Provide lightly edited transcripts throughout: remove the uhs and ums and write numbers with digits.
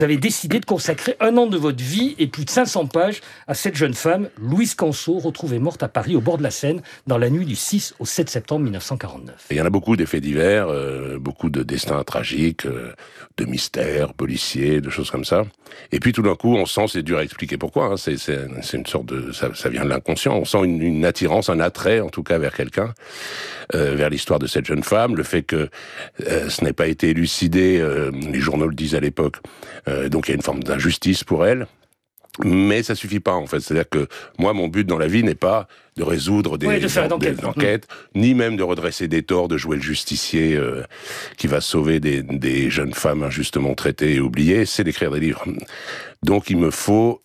Vous avez décidé de consacrer 1 an de votre vie et plus de 500 pages à cette jeune femme, Louise Canso, retrouvée morte à Paris au bord de la Seine dans la nuit du 6 au 7 septembre 1949. Il y en a beaucoup des faits divers, beaucoup de destins tragiques, de mystères policiers, de choses comme ça. Et puis tout d'un coup, on sent, c'est dur à expliquer pourquoi, hein, c'est une sorte de, ça vient de l'inconscient, on sent une attirance, un attrait en tout cas vers quelqu'un, vers l'histoire de cette jeune femme, le fait que ce n'ait pas été élucidé, les journaux le disent à l'époque, donc il y a une forme d'injustice pour elle. Mais ça suffit pas, en fait. C'est-à-dire que moi, mon but dans la vie n'est pas de résoudre des enquêtes, ni même de redresser des torts, de jouer le justicier qui va sauver des jeunes femmes injustement traitées et oubliées. C'est d'écrire des livres. Donc, il me faut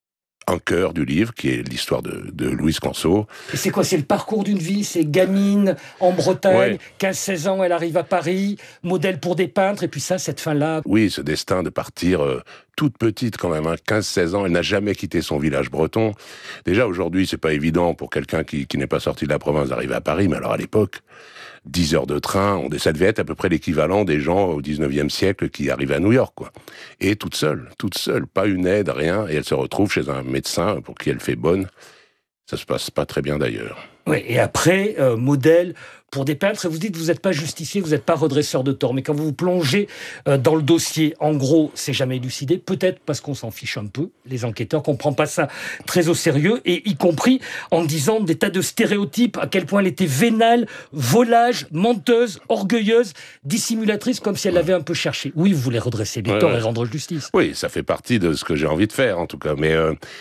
un cœur du livre, qui est l'histoire de Louise Canso. Et c'est quoi? C'est le parcours d'une vie? C'est gamine, en Bretagne, 15-16 ans, elle arrive à Paris, modèle pour des peintres, et puis ça, cette fin-là. Oui, ce destin de partir toute petite quand même, hein, 15-16 ans, elle n'a jamais quitté son village breton. Déjà, aujourd'hui, c'est pas évident pour quelqu'un qui n'est pas sorti de la province d'arriver à Paris, mais alors à l'époque, 10 heures de train, ça devait être à peu près l'équivalent des gens au 19e siècle qui arrivaient à New York, quoi. Et toute seule, pas une aide, rien, et elle se retrouve chez un médecin pour qui elle fait bonne. Ça se passe pas très bien d'ailleurs. Oui, et après, modèle pour des peintres, vous dites que vous n'êtes pas justicier, vous n'êtes pas redresseur de tort, mais quand vous vous plongez dans le dossier, en gros, c'est jamais élucidé, peut-être parce qu'on s'en fiche un peu, les enquêteurs, qu'on ne prend pas ça très au sérieux, et y compris en disant des tas de stéréotypes, à quel point elle était vénale, volage, menteuse, orgueilleuse, dissimulatrice, comme si elle l'avait un peu cherché. Oui, vous voulez redresser les torts et rendre justice. Oui, ça fait partie de ce que j'ai envie de faire, en tout cas, mais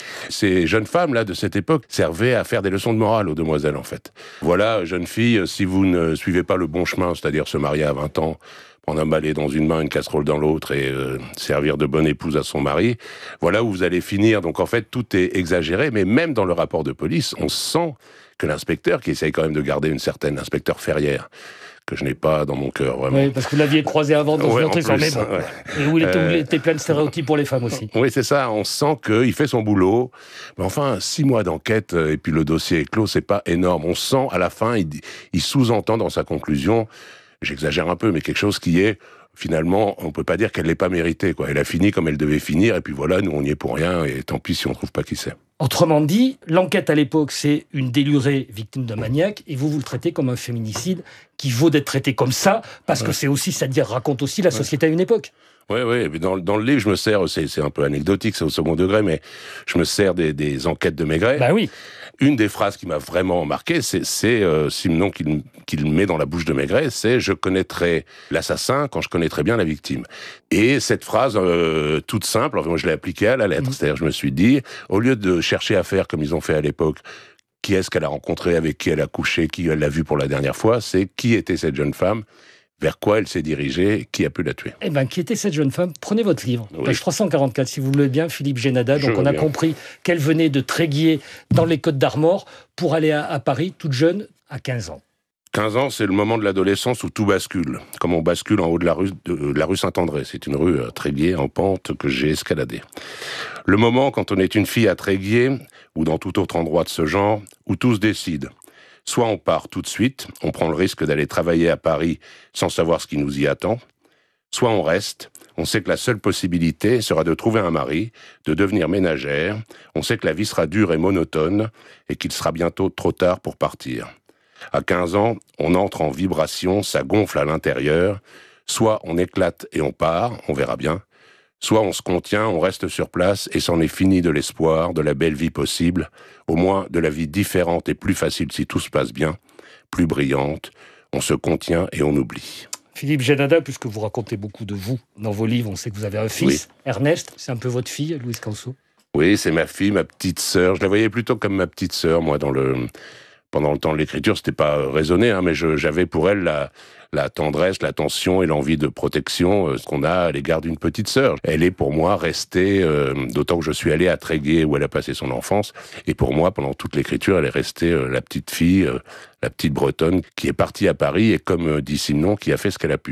ces jeunes femmes-là, de cette époque, servaient à faire des leçons de morale aux demoiselles, en fait. Voilà, jeune fille, si vous ne suivez pas le bon chemin, c'est-à-dire se marier à 20 ans, prendre un balai dans une main, une casserole dans l'autre et servir de bonne épouse à son mari, voilà où vous allez finir. Donc en fait, tout est exagéré, mais même dans le rapport de police, on sent que l'inspecteur, qui essaye quand même de garder une certaine inspecteur Ferrière, que je n'ai pas dans mon cœur, vraiment. Oui, parce que vous l'aviez croisé avant dans une autre histoire, mais bon. Et où il était plein de stéréotypes pour les femmes aussi. Oui, c'est ça, on sent qu'il fait son boulot, mais enfin, 6 mois d'enquête, et puis le dossier est clos, c'est pas énorme. On sent, à la fin, il sous-entend dans sa conclusion, j'exagère un peu, mais quelque chose qui est, finalement, on peut pas dire qu'elle l'ait pas mérité, quoi. Elle a fini comme elle devait finir, et puis voilà, nous on y est pour rien, et tant pis si on trouve pas qui c'est. Autrement dit, l'enquête à l'époque, c'est une délurée victime d'un maniaque, et vous le traitez comme un féminicide qui vaut d'être traité comme ça, parce que c'est aussi, c'est-à-dire raconte aussi la société à une époque. Oui, mais dans le livre, je me sers, c'est un peu anecdotique, c'est au second degré, mais je me sers des enquêtes de Maigret. Bah oui. Une des phrases qui m'a vraiment marqué, c'est Simenon qu'il met dans la bouche de Maigret, c'est « Je connaîtrai l'assassin quand je connaîtrai bien la victime ». Et cette phrase, toute simple, enfin, moi je l'ai appliquée à la lettre. C'est-à-dire, je me suis dit, au lieu de chercher à faire comme ils ont fait à l'époque, qui est-ce qu'elle a rencontré, avec qui elle a couché, qui elle l'a vu pour la dernière fois, c'est qui était cette jeune femme, vers quoi elle s'est dirigée, qui a pu la tuer. Eh bien, qui était cette jeune femme? Prenez votre livre, oui. page 344, si vous voulez bien, Philippe Génada. Donc, on a compris qu'elle venait de Tréguier, dans les Côtes-d'Armor, pour aller à Paris, toute jeune, à 15 ans. 15 ans, c'est le moment de l'adolescence où tout bascule, comme on bascule en haut de la rue Saint-André. C'est une rue à Tréguier, en pente, que j'ai escaladée. Le moment, quand on est une fille à Tréguier, ou dans tout autre endroit de ce genre, où tout se décide. Soit on part tout de suite, on prend le risque d'aller travailler à Paris sans savoir ce qui nous y attend. Soit on reste, on sait que la seule possibilité sera de trouver un mari, de devenir ménagère. On sait que la vie sera dure et monotone et qu'il sera bientôt trop tard pour partir. À 15 ans, on entre en vibration, ça gonfle à l'intérieur. Soit on éclate et on part, on verra bien. Soit on se contient, on reste sur place et c'en est fini de l'espoir, de la belle vie possible, au moins de la vie différente et plus facile si tout se passe bien, plus brillante. On se contient et on oublie. Philippe Génada, puisque vous racontez beaucoup de vous dans vos livres, on sait que vous avez un fils, Ernest, c'est un peu votre fille, Louise Canso. Oui, c'est ma fille, ma petite sœur. Je la voyais plutôt comme ma petite sœur, moi, pendant le temps de l'écriture, c'était pas raisonné, hein, mais j'avais pour elle la tendresse, l'attention et l'envie de protection ce qu'on a à l'égard d'une petite sœur. Elle est pour moi restée, d'autant que je suis allé à Tréguier où elle a passé son enfance, et pour moi, pendant toute l'écriture, elle est restée la petite fille, la petite bretonne qui est partie à Paris et comme dit Simenon, qui a fait ce qu'elle a pu.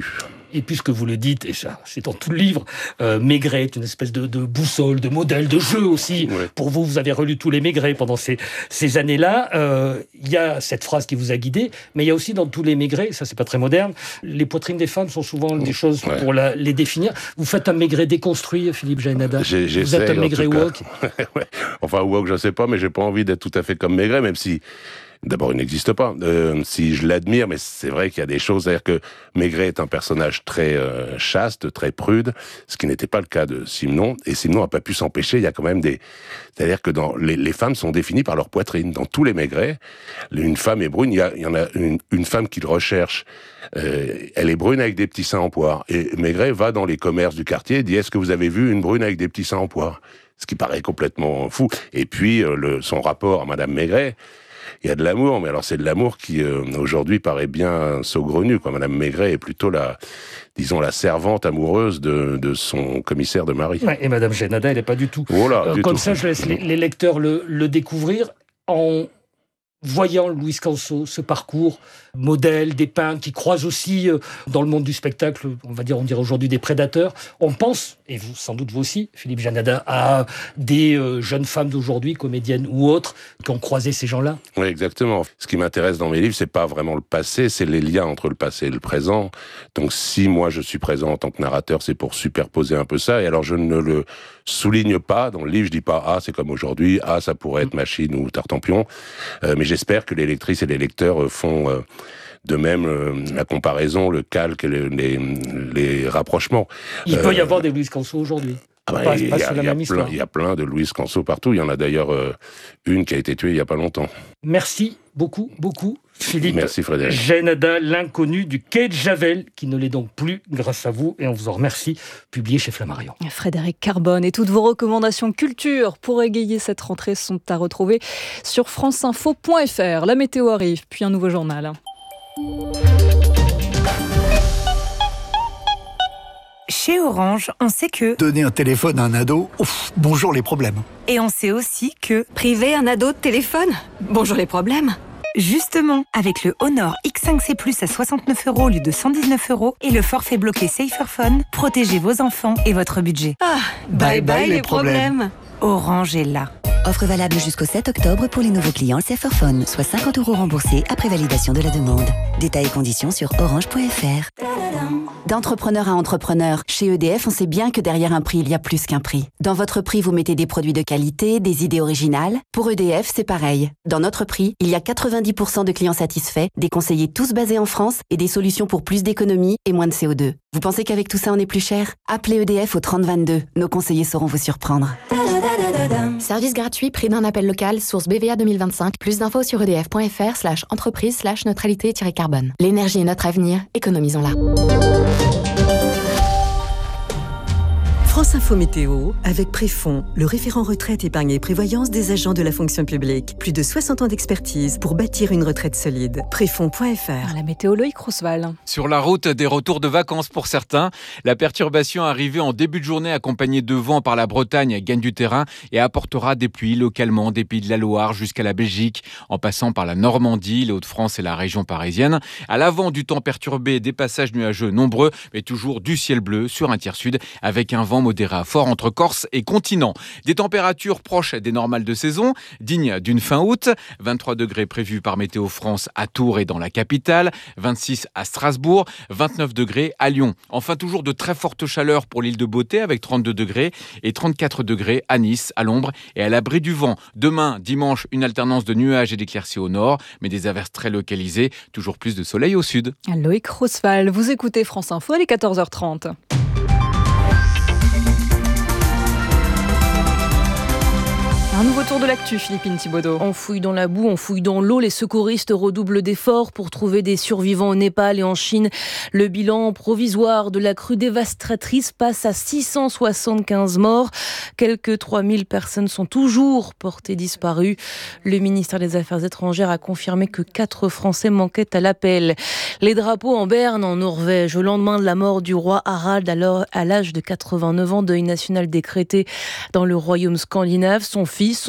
Et puisque vous le dites, et ça, c'est dans tout le livre, Maigret est une espèce de boussole, de modèle, de jeu aussi. Ouais. Pour vous avez relu tous les Maigret pendant ces années-là. Il y a cette phrase qui vous a guidé, mais il y a aussi dans tous les Maigret, ça c'est pas très moderne, les poitrines des femmes sont souvent des choses pour les définir. Vous faites un Maigret déconstruit, Philippe Jaénada. Vous êtes un Maigret woke. Ouais. Enfin, woke, je sais pas, mais j'ai pas envie d'être tout à fait comme Maigret, même si... D'abord, il n'existe pas. Si je l'admire, mais c'est vrai qu'il y a des choses. C'est-à-dire que Maigret est un personnage très chaste, très prude, ce qui n'était pas le cas de Simenon. Et Simenon n'a pas pu s'empêcher. Il y a quand même c'est-à-dire que les femmes sont définies par leur poitrine. Dans tous les Maigret, une femme est brune. Il y en a une femme qu'il recherche. Elle est brune avec des petits seins en poire. Et Maigret va dans les commerces du quartier et dit: est-ce que vous avez vu une brune avec des petits seins en poire? Ce qui paraît complètement fou. Et puis, son rapport à Madame Maigret, il y a de l'amour, mais alors c'est de l'amour qui aujourd'hui paraît bien saugrenu, quoi. Madame Maigret est plutôt la servante amoureuse de son commissaire de mari. Ouais, et Madame Jaénada, elle n'est pas du tout. Voilà, comme ça, je laisse les lecteurs le découvrir en voyant Louis Canso, ce parcours modèle, dépeint, qui croise aussi dans le monde du spectacle, on dirait aujourd'hui des prédateurs. On pense, et vous, sans doute vous aussi, Philippe Jaénada, à des jeunes femmes d'aujourd'hui, comédiennes ou autres, qui ont croisé ces gens-là. Oui, exactement. Ce qui m'intéresse dans mes livres, c'est pas vraiment le passé, c'est les liens entre le passé et le présent. Donc si moi je suis présent en tant que narrateur, c'est pour superposer un peu ça. Et alors je ne le souligne pas dans le livre, je dis pas c'est comme aujourd'hui, ça pourrait être Machine ou Tartampion, mais j'espère que les lectrices et les lecteurs font de même la comparaison, le calque, les rapprochements. Il peut y avoir des Louis Canso aujourd'hui. Il y a plein de Louis Canso partout. Il y en a d'ailleurs une qui a été tuée il y a pas longtemps. Merci beaucoup, Philippe. Merci Frédéric. Jaénada, l'inconnu du quai de Javel, qui ne l'est donc plus grâce à vous, et on vous en remercie, publié chez Flammarion. Frédéric Carbone, et toutes vos recommandations culture pour égayer cette rentrée sont à retrouver sur franceinfo.fr. La météo arrive, puis un nouveau journal. Chez Orange, on sait que... Donner un téléphone à un ado, bonjour les problèmes. Et on sait aussi que... Priver un ado de téléphone? Bonjour les problèmes. Justement, avec le Honor X5C+ à 69 € au lieu de 119 € et le forfait bloqué Saferphone, protégez vos enfants et votre budget. Bye bye les problèmes. Orange est là. Offre valable jusqu'au 7 octobre pour les nouveaux clients Saferphone, soit 50 € remboursés après validation de la demande. Détails et conditions sur orange.fr. D'entrepreneur à entrepreneur, chez EDF, on sait bien que derrière un prix, il y a plus qu'un prix. Dans votre prix, vous mettez des produits de qualité, des idées originales. Pour EDF, c'est pareil. Dans notre prix, il y a 90% de clients satisfaits, des conseillers tous basés en France et des solutions pour plus d'économie et moins de CO2. Vous pensez qu'avec tout ça, on est plus cher? Appelez EDF au 3022. Nos conseillers sauront vous surprendre. Service gratuit, prix d'un appel local, source BVA 2025. Plus d'infos sur edf.fr/entreprise/neutralité-carbone. L'énergie est notre avenir, économisons-la. France Info Météo, avec Préfond, le référent retraite, épargne et prévoyance des agents de la fonction publique. Plus de 60 ans d'expertise pour bâtir une retraite solide. Préfond.fr. La météo, Loïc Roosevelt. Sur la route, des retours de vacances pour certains. La perturbation arrivée en début de journée accompagnée de vent par la Bretagne gagne du terrain et apportera des pluies localement des Pays de la Loire jusqu'à la Belgique, en passant par la Normandie, les Hauts-de-France et la région parisienne. À l'avant du temps perturbé, des passages nuageux nombreux, mais toujours du ciel bleu sur un tiers sud avec un vent modéré à fort entre Corse et continent. Des températures proches des normales de saison, dignes d'une fin août. 23 degrés prévus par Météo France à Tours et dans la capitale, 26 à Strasbourg, 29 degrés à Lyon. Enfin, toujours de très fortes chaleurs pour l'île de Beauté avec 32 degrés et 34 degrés à Nice, à l'ombre et à l'abri du vent. Demain, dimanche, une alternance de nuages et d'éclaircies au nord, mais des averses très localisées, toujours plus de soleil au sud. Loïc Roosevelt, vous écoutez France Info, il est 14h30. Un nouveau tour de l'actu, Philippine Thibaudot. On fouille dans la boue, on fouille dans l'eau. Les secouristes redoublent d'efforts pour trouver des survivants au Népal et en Chine. Le bilan provisoire de la crue dévastatrice passe à 675 morts. Quelques 3000 personnes sont toujours portées disparues. Le ministère des Affaires étrangères a confirmé que 4 Français manquaient à l'appel. Les drapeaux en berne, en Norvège, au lendemain de la mort du roi Harald, alors à l'âge de 89 ans, deuil national décrété dans le royaume scandinave. Son fils, son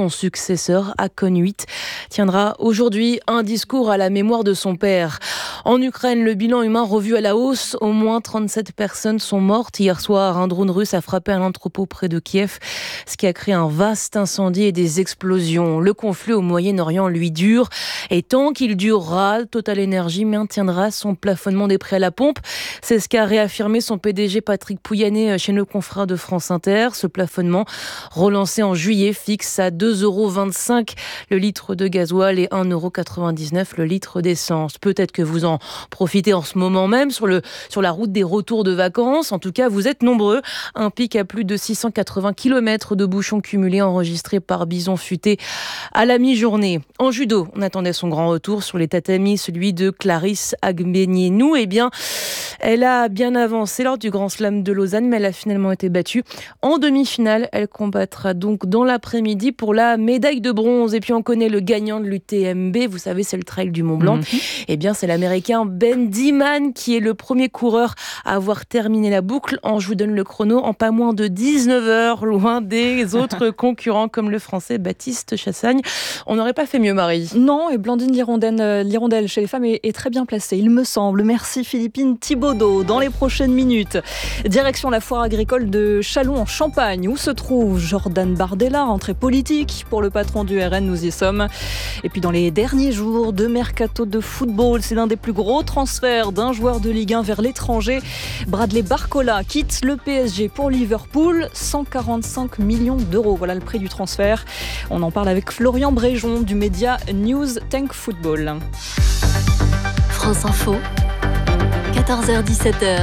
successeur, Haakon VIII, tiendra aujourd'hui un discours à la mémoire de son père. En Ukraine, le bilan humain revu à la hausse. Au moins 37 personnes sont mortes. Hier soir, un drone russe a frappé un entrepôt près de Kiev, ce qui a créé un vaste incendie et des explosions. Le conflit au Moyen-Orient, lui, dure. Et tant qu'il durera, Total Energy maintiendra son plafonnement des prix à la pompe. C'est ce qu'a réaffirmé son PDG Patrick Pouyanné chez nos confrères de France Inter. Ce plafonnement, relancé en juillet, fixe à 2,25 € le litre de gasoil et 1,99 € le litre d'essence. Peut-être que vous en profitez en ce moment même sur la route des retours de vacances. En tout cas, vous êtes nombreux. Un pic à plus de 680 km de bouchons cumulés enregistrés par Bison Futé à la mi-journée. En judo, on attendait son grand retour sur les tatamis, celui de Clarisse Agbenienou. Eh bien, elle a bien avancé lors du Grand Slam de Lausanne, mais elle a finalement été battue en demi-finale. Elle combattra donc dans l'après-midi pour la médaille de bronze. Et puis on connaît le gagnant de l'UTMB, vous savez, c'est le trail du Mont Blanc. Eh bien, c'est l'Américain Ben Dieman qui est le premier coureur à avoir terminé la boucle. Je vous donne le chrono en pas moins de 19 heures, loin des autres concurrents comme le Français Baptiste Chassagne. On n'aurait pas fait mieux, Marie. Non, et Blandine Lirondelle chez les femmes est très bien placée, il me semble. Merci Philippine Thibaudot. Dans les prochaines minutes, direction la foire agricole de Châlons en Champagne, où se trouve Jordan Bardella, rentrée politique pour le patron du RN, nous y sommes. Et puis dans les derniers jours de mercato de football, c'est l'un des plus gros transferts d'un joueur de Ligue 1 vers l'étranger. Bradley Barcola quitte le PSG pour Liverpool, 145 millions d'euros. Voilà le prix du transfert. On en parle avec Florian Bréjon du média News Tank Football. France Info, 14h-17h.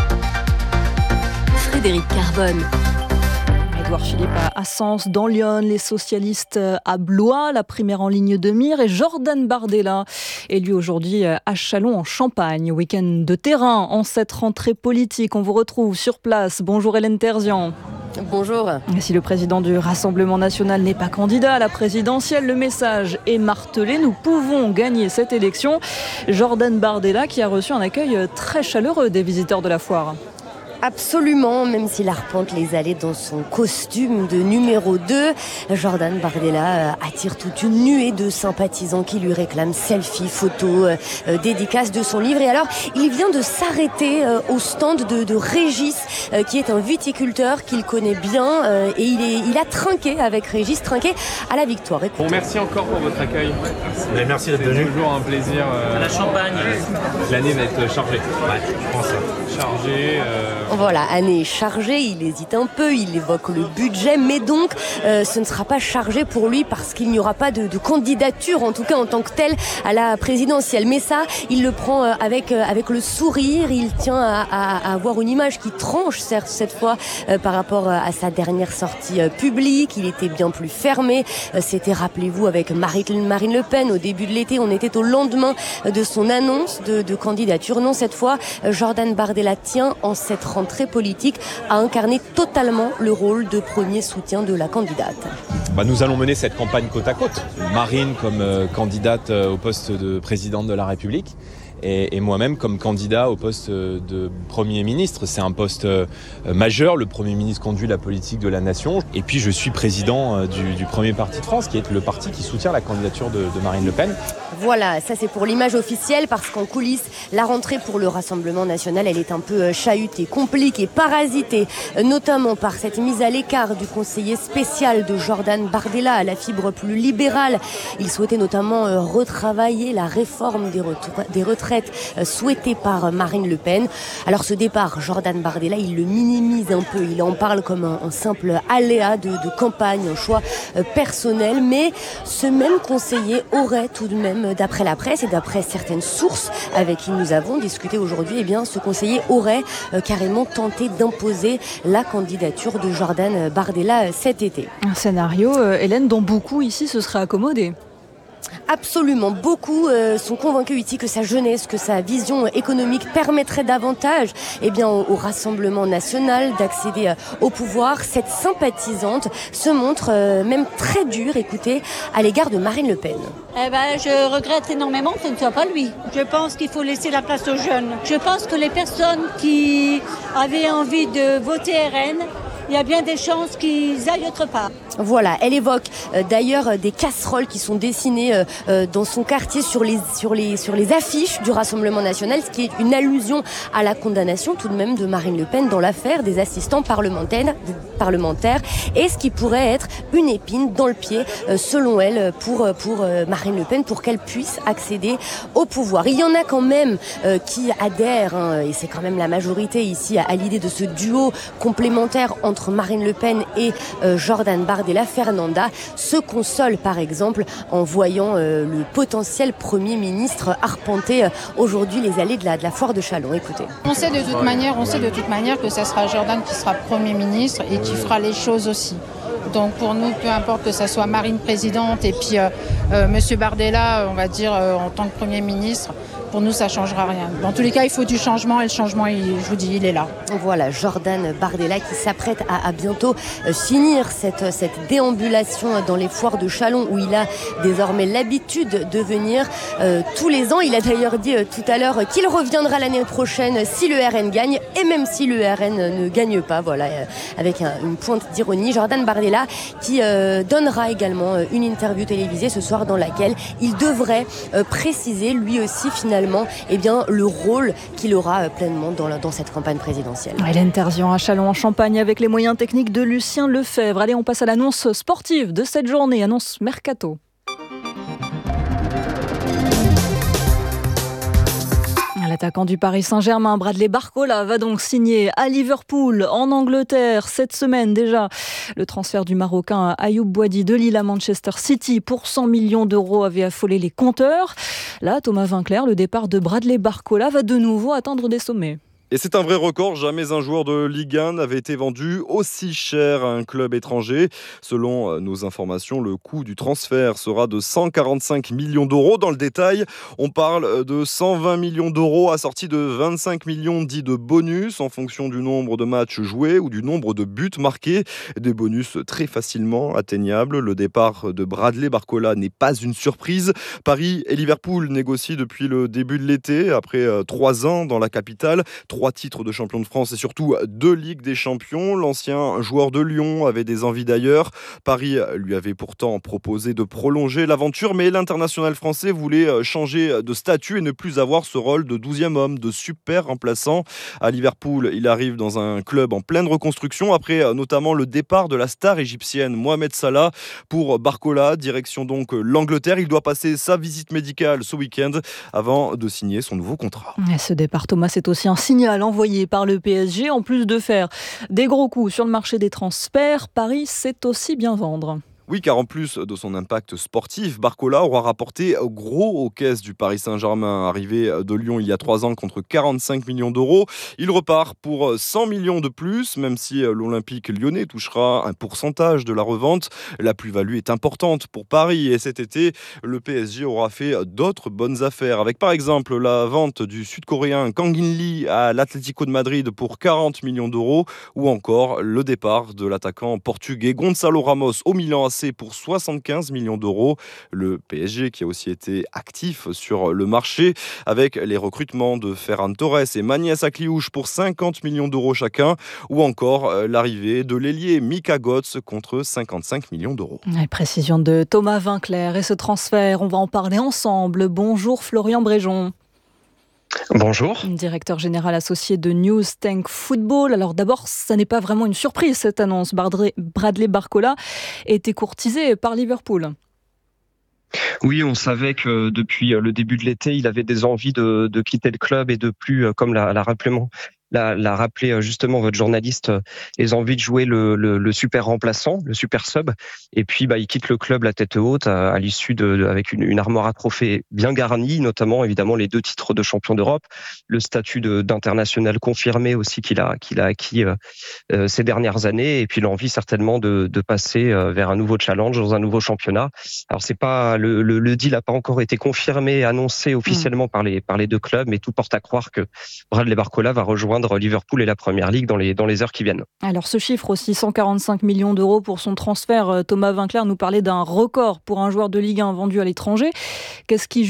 Frédéric Carbone. Édouard Philippe à Sens, dans Lyon, les socialistes à Blois, la primaire en ligne de mire, et Jordan Bardella élu aujourd'hui à Châlons en Champagne. Week-end de terrain en cette rentrée politique. On vous retrouve sur place. Bonjour Hélène Terzian. Bonjour. Si le président du Rassemblement national n'est pas candidat à la présidentielle, le message est martelé. Nous pouvons gagner cette élection. Jordan Bardella qui a reçu un accueil très chaleureux des visiteurs de la foire. Absolument, même s'il arpente les allées dans son costume de numéro 2, Jordan Bardella attire toute une nuée de sympathisants qui lui réclament selfies, photos, dédicaces de son livre. Et alors, il vient de s'arrêter au stand de Régis, qui est un viticulteur qu'il connaît bien. Et il a trinqué avec Régis, trinqué à la victoire. Bon, merci encore pour votre accueil. Merci d'être venu. C'est toujours un plaisir. À la Champagne. L'année va être chargée. Ouais, je pense ça. Chargée. Voilà, année chargée, il hésite un peu, il évoque le budget, mais donc ce ne sera pas chargé pour lui parce qu'il n'y aura pas de candidature, en tout cas en tant que telle, à la présidentielle. Mais ça, il le prend avec le sourire, il tient à avoir une image qui tranche, certes, cette fois, par rapport à sa dernière sortie publique. Il était bien plus fermé, c'était, rappelez-vous, avec Marine Le Pen au début de l'été, on était au lendemain de son annonce de candidature. Non, cette fois, Jordan Bardella tient en cette rentrée politique à incarner totalement le rôle de premier soutien de la candidate. Nous allons mener cette campagne côte à côte. Marine comme candidate au poste de présidente de la République et moi-même comme candidat au poste de Premier ministre. C'est un poste majeur. Le Premier ministre conduit la politique de la nation. Et puis je suis président du premier parti de France, qui est le parti qui soutient la candidature de Marine Le Pen. Voilà, ça c'est pour l'image officielle, parce qu'en coulisses, la rentrée pour le Rassemblement national, elle est un peu chahutée, compliquée, parasitée, notamment par cette mise à l'écart du conseiller spécial de Jordan Bardella à la fibre plus libérale. Il souhaitait notamment retravailler la réforme des retraites souhaitée par Marine Le Pen. Alors ce départ, Jordan Bardella, il le minimise un peu, il en parle comme un simple aléa de campagne, un choix personnel, mais ce même conseiller aurait tout de même, d'après la presse et d'après certaines sources avec qui nous avons discuté aujourd'hui, eh bien, ce conseiller aurait carrément tenté d'imposer la candidature de Jordan Bardella cet été. Un scénario, Hélène, dont beaucoup ici se seraient accommodés. Absolument, beaucoup sont convaincus ici que sa jeunesse, que sa vision économique permettrait davantage au Rassemblement national d'accéder au pouvoir. Cette sympathisante se montre même très dure, écoutez, à l'égard de Marine Le Pen. Je regrette énormément que ce ne soit pas lui. Je pense qu'il faut laisser la place aux jeunes. Je pense que les personnes qui avaient envie de voter RN, il y a bien des chances qu'ils aillent autre part. Voilà, elle évoque d'ailleurs des casseroles qui sont dessinées dans son quartier sur les affiches du Rassemblement national, ce qui est une allusion à la condamnation tout de même de Marine Le Pen dans l'affaire des assistants parlementaires et ce qui pourrait être une épine dans le pied selon elle pour Marine Le Pen pour qu'elle puisse accéder au pouvoir. Il y en a quand même qui adhèrent, et c'est quand même la majorité ici, à l'idée de ce duo complémentaire entre Marine Le Pen et Jordan Bardella. Fernanda se console par exemple en voyant le potentiel Premier ministre arpenter aujourd'hui les allées de la foire de Châlons. Écoutez. On sait de toute manière que ça sera Jordan qui sera Premier ministre et qui fera les choses aussi. Donc pour nous, peu importe que ça soit Marine présidente et puis Monsieur Bardella, on va dire en tant que Premier ministre, pour nous ça changera rien. Dans tous les cas, il faut du changement et le changement, je vous dis, il est là. Voilà, Jordan Bardella qui s'apprête à bientôt finir cette déambulation dans les foires de Châlons où il a désormais l'habitude de venir tous les ans. Il a d'ailleurs dit tout à l'heure qu'il reviendra l'année prochaine si le RN gagne et même si le RN ne gagne pas. Voilà, avec une pointe d'ironie. Jordan Bardella qui donnera également une interview télévisée ce soir dans laquelle il devrait préciser lui aussi finalement le rôle qu'il aura pleinement dans cette campagne présidentielle. Hélène Terzian à Châlons en Champagne avec les moyens techniques de Lucien Lefebvre. Allez, on passe à l'annonce sportive de cette journée, annonce Mercato. L'attaquant du Paris Saint-Germain, Bradley Barcola, va donc signer à Liverpool, en Angleterre, cette semaine déjà. Le transfert du Marocain Ayoub Boadi de Lille à Manchester City pour 100 millions d'euros avait affolé les compteurs. Là, Thomas Vinclair, le départ de Bradley Barcola va de nouveau atteindre des sommets. Et c'est un vrai record, jamais un joueur de Ligue 1 n'avait été vendu aussi cher à un club étranger. Selon nos informations, le coût du transfert sera de 145 millions d'euros. Dans le détail, on parle de 120 millions d'euros assortis de 25 millions dits de bonus en fonction du nombre de matchs joués ou du nombre de buts marqués. Des bonus très facilement atteignables. Le départ de Bradley Barcola n'est pas une surprise. Paris et Liverpool négocient depuis le début de l'été, après 3 ans dans la capitale. 3 titres de champion de France et surtout 2 Ligues des Champions. L'ancien joueur de Lyon avait des envies d'ailleurs. Paris lui avait pourtant proposé de prolonger l'aventure, mais l'international français voulait changer de statut et ne plus avoir ce rôle de 12e homme, de super remplaçant. À Liverpool, il arrive dans un club en pleine reconstruction après notamment le départ de la star égyptienne Mohamed Salah. Pour Barcola, direction donc l'Angleterre. Il doit passer sa visite médicale ce week-end avant de signer son nouveau contrat. Et ce départ, Thomas, c'est aussi un signal envoyé par le PSG. En plus de faire des gros coups sur le marché des transferts, Paris sait aussi bien vendre. Oui, car en plus de son impact sportif, Barcola aura rapporté gros aux caisses du Paris Saint-Germain. Arrivé de Lyon il y a 3 ans contre 45 millions d'euros, il repart pour 100 millions de plus, même si l'Olympique lyonnais touchera un pourcentage de la revente. La plus-value est importante pour Paris et cet été, le PSG aura fait d'autres bonnes affaires, avec par exemple la vente du Sud-Coréen Kang In-lee à l'Atlético de Madrid pour 40 millions d'euros ou encore le départ de l'attaquant portugais Gonçalo Ramos au Milan AC pour 75 millions d'euros. Le PSG qui a aussi été actif sur le marché avec les recrutements de Ferran Torres et Magnès Akliouche pour 50 millions d'euros chacun ou encore l'arrivée de l'ailier Mika Götze contre 55 millions d'euros. Précision de Thomas Vinclair et ce transfert, on va en parler ensemble. Bonjour Florian Bréjon. Bonjour. Directeur général associé de News Tank Football. Alors d'abord, ça n'est pas vraiment une surprise cette annonce. Bradley Barcola était courtisé par Liverpool. Oui, on savait que depuis le début de l'été, il avait des envies de quitter le club et de plus, comme l'a rappelé justement votre journaliste, les envies de jouer le super remplaçant, le super sub. Et puis, il quitte le club la tête haute à l'issue avec une armoire à trophées bien garnie, notamment évidemment les 2 titres de champion d'Europe, le statut d'international confirmé aussi qu'il a acquis ces dernières années, et puis l'envie certainement de passer vers un nouveau challenge dans un nouveau championnat. Alors c'est pas le deal n'a pas encore été confirmé, annoncé officiellement par les 2 clubs, mais tout porte à croire que Bradley Barcola va rejoindre Liverpool et la Première Ligue dans les heures qui viennent. Alors ce chiffre aussi, 145 millions d'euros pour son transfert, Thomas Vinclair nous parlait d'un record pour un joueur de Ligue 1 vendu à l'étranger. Qu'est-ce qui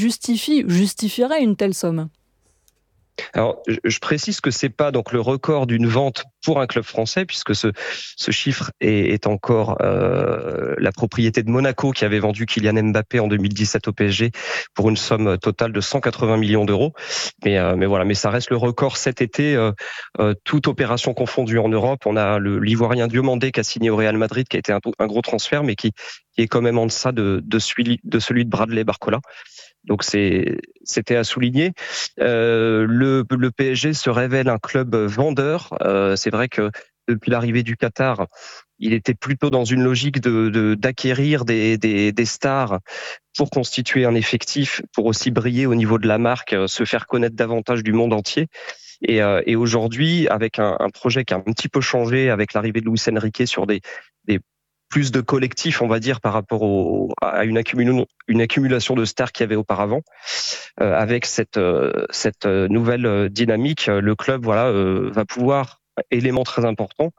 justifierait une telle somme ? Alors, je précise que c'est pas donc le record d'une vente pour un club français, puisque ce chiffre est encore la propriété de Monaco qui avait vendu Kylian Mbappé en 2017 au PSG pour une somme totale de 180 millions d'euros. Mais voilà, mais ça reste le record cet été, toute opération confondue en Europe. On a l'Ivoirien Diomandé qui a signé au Real Madrid, qui a été un gros transfert, mais qui est quand même en deçà de celui de Bradley Barcola. Donc c'était à souligner. Le PSG se révèle un club vendeur. C'est vrai que depuis l'arrivée du Qatar, il était plutôt dans une logique d'acquérir des stars pour constituer un effectif, pour aussi briller au niveau de la marque, se faire connaître davantage du monde entier. Et aujourd'hui, avec un projet qui a un petit peu changé, avec l'arrivée de Luis Enrique sur des plus de collectifs, on va dire, par rapport à une accumulation de stars qu'il y avait auparavant. Avec cette nouvelle dynamique, le club va pouvoir, élément très important,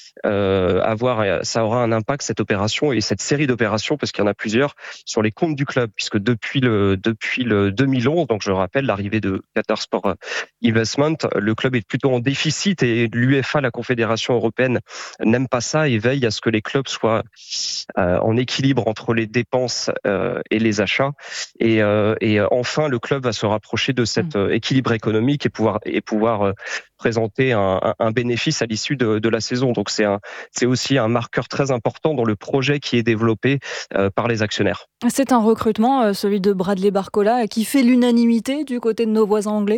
ça aura un impact, cette opération et cette série d'opérations, parce qu'il y en a plusieurs, sur les comptes du club, puisque depuis le 2011, donc je rappelle l'arrivée de Qatar Sport Investment, le club est plutôt en déficit et l'UEFA, la Confédération européenne, n'aime pas ça et veille à ce que les clubs soient en équilibre entre les dépenses et les achats. Et enfin, le club va se rapprocher de cet équilibre économique et pouvoir présenter un bénéfice à l'issue de la saison. Donc c'est aussi un marqueur très important dans le projet qui est développé par les actionnaires. C'est un recrutement, celui de Bradley Barcola, qui fait l'unanimité du côté de nos voisins anglais ?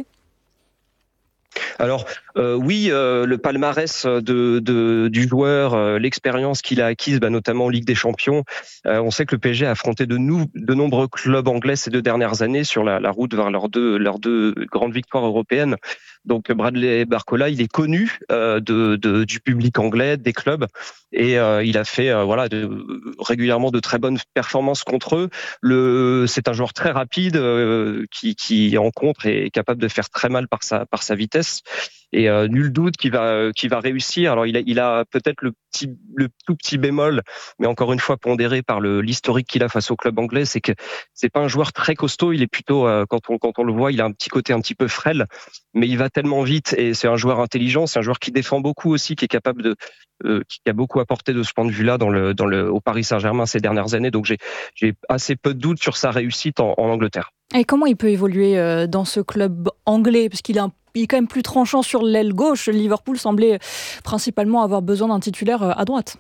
Alors oui, le palmarès du joueur, l'expérience qu'il a acquise, notamment en Ligue des Champions. On sait que le PSG a affronté de nombreux clubs anglais ces 2 dernières années sur la route vers leurs deux grandes victoires européennes. Donc Bradley Barcola, il est connu du public anglais, des clubs, et il a fait régulièrement de très bonnes performances contre eux. C'est un joueur très rapide qui en contre est capable de faire très mal par sa vitesse. Et nul doute qu'il va réussir. Alors il a peut-être le tout petit bémol, mais encore une fois pondéré par l'historique qu'il a face au club anglais, c'est que c'est pas un joueur très costaud. Il est plutôt quand on le voit, il a un petit côté un petit peu frêle, mais il va tellement vite et c'est un joueur intelligent. C'est un joueur qui défend beaucoup aussi, qui est capable qui a beaucoup apporté de ce point de vue-là au Paris Saint-Germain ces dernières années. Donc j'ai assez peu de doutes sur sa réussite en Angleterre. Et comment il peut évoluer dans ce club anglais, parce qu'il est quand même plus tranchant sur l'aile gauche. Liverpool semblait principalement avoir besoin d'un titulaire à droite.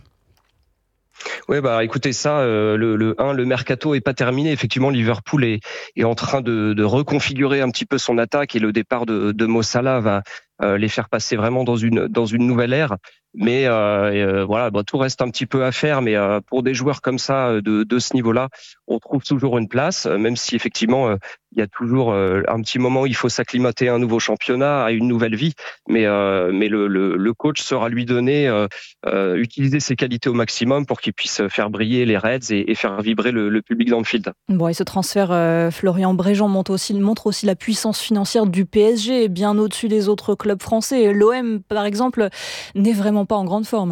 Oui, écoutez ça, le mercato est pas terminé. Effectivement, Liverpool est en train de reconfigurer un petit peu son attaque et le départ de Mo Salah va les faire passer vraiment dans une nouvelle ère. Mais tout reste un petit peu à faire. Mais pour des joueurs comme ça, de ce niveau-là, on trouve toujours une place, même si effectivement il y a toujours un petit moment où il faut s'acclimater à un nouveau championnat, à une nouvelle vie. Mais le coach saura lui donner, utiliser ses qualités au maximum pour qu'il puisse faire briller les Reds et faire vibrer le public d'Anfield. Bon, et ce transfert, Florian Bréjean montre aussi la puissance financière du PSG, bien au-dessus des autres clubs français. L'OM, par exemple, n'est vraiment pas en grande forme.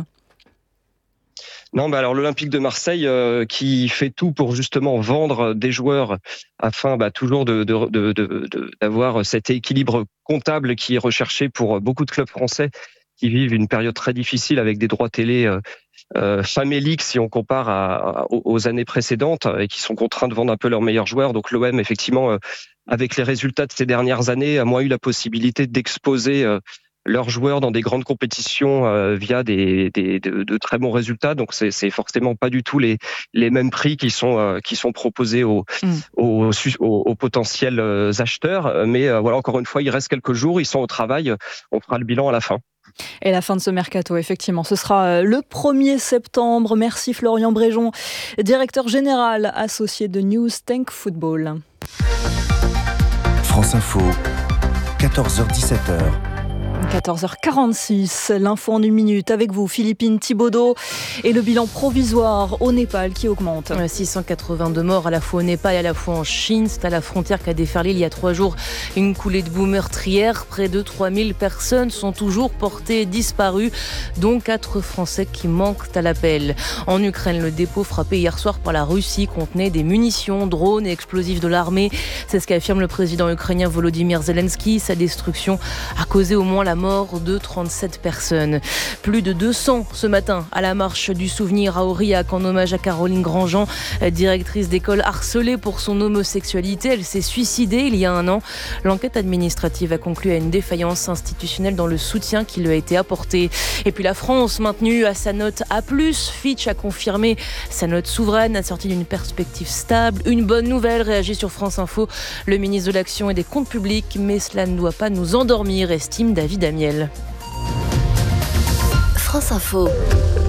Non, alors l'Olympique de Marseille qui fait tout pour justement vendre des joueurs afin toujours d'avoir cet équilibre comptable qui est recherché pour beaucoup de clubs français qui vivent une période très difficile avec des droits télé faméliques si on compare aux années précédentes et qui sont contraints de vendre un peu leurs meilleurs joueurs. Donc l'OM, effectivement, avec les résultats de ces dernières années, a moins eu la possibilité d'exposer leurs joueurs dans des grandes compétitions via de très bons résultats. Donc c'est forcément pas du tout les mêmes prix qui sont proposés aux potentiels acheteurs. Mais encore une fois, il reste quelques jours, ils sont au travail. On fera le bilan à la fin. Et la fin de ce mercato, effectivement, ce sera le 1er septembre. Merci Florian Bréjean, directeur général associé de News Tank Football. France Info, 14h-17h. 14h46, l'info en 1 minute avec vous, Philippine Thibaudeau, et le bilan provisoire au Népal qui augmente. 682 morts à la fois au Népal et à la fois en Chine. C'est à la frontière qu'a déferlé il y a 3 jours une coulée de boue meurtrière. Près de 3000 personnes sont toujours portées disparues, dont 4 Français qui manquent à l'appel. En Ukraine, le dépôt frappé hier soir par la Russie contenait des munitions, drones et explosifs de l'armée. C'est ce qu'affirme le président ukrainien Volodymyr Zelensky. Sa destruction a causé au moins la mort de 37 personnes. Plus de 200 ce matin à la marche du souvenir à Aurillac en hommage à Caroline Grandjean, directrice d'école harcelée pour son homosexualité. Elle s'est suicidée il y a un an. L'enquête administrative a conclu à une défaillance institutionnelle dans le soutien qui lui a été apporté. Et puis la France, maintenue à sa note A+, Fitch a confirmé sa note souveraine, assortie d'une perspective stable. Une bonne nouvelle, réagit sur France Info le ministre de l'Action et des Comptes publics, mais cela ne doit pas nous endormir, estime David Amiel. France Info.